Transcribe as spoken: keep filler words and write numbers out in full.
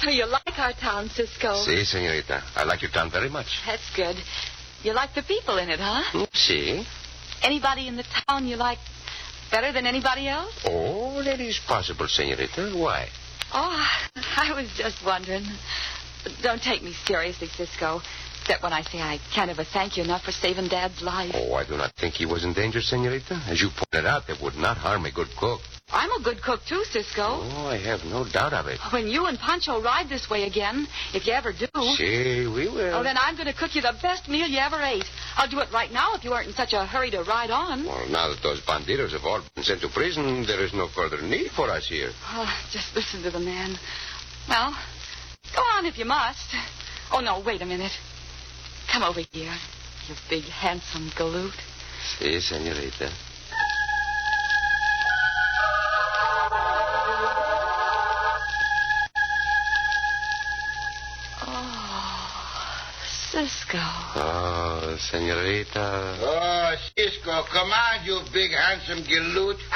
So you like our town, Cisco? Si, senorita. I like your town very much. That's good. You like the people in it, huh? Si. Anybody in the town you like better than anybody else? Oh, that is possible, senorita. Why? Oh, I was just wondering. Don't take me seriously, Cisco. Except when I say I can't ever thank you enough for saving Dad's life. Oh, I do not think he was in danger, senorita. As you pointed out, that would not harm a good cook. I'm a good cook, too, Cisco. Oh, I have no doubt of it. When you and Pancho ride this way again, if you ever do... Si, we will. Oh, then I'm going to cook you the best meal you ever ate. I'll do it right now if you aren't in such a hurry to ride on. Well, now that those bandidos have all been sent to prison, there is no further need for us here. Oh, just listen to the man. Well, go on if you must. Oh, no, wait a minute. Come over here, you big, handsome galoot. Si, senorita. Oh, Cisco. Oh, senorita. Oh, Cisco, come on, you big, handsome galoot.